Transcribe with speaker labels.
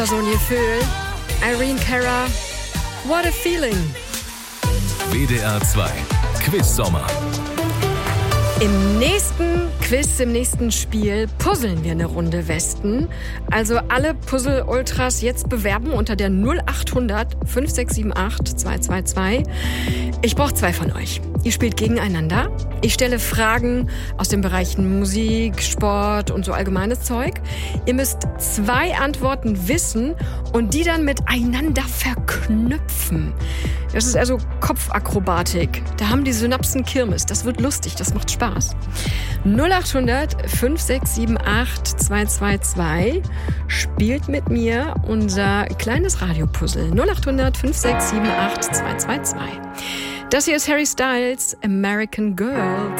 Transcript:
Speaker 1: So ein Gefühl. Irene Cara, what a feeling.
Speaker 2: WDR 2 Quiz Sommer.
Speaker 1: Im nächsten Quiz, im nächsten Spiel puzzeln wir eine Runde Westen. Also alle Puzzle-Ultras jetzt bewerben unter der 0800 5678 222. Ich brauche 2 von euch. Ihr spielt gegeneinander. Ich stelle Fragen aus den Bereichen Musik, Sport und so allgemeines Zeug. Ihr müsst 2 Antworten wissen und die dann miteinander verknüpfen. Das ist also Kopfakrobatik. Da haben die Synapsen Kirmes. Das wird lustig, das macht Spaß. 0800 5678 222 spielt mit mir unser kleines Radiopuzzle. 0800 5678 222. Das hier ist Harry Styles, American Girls.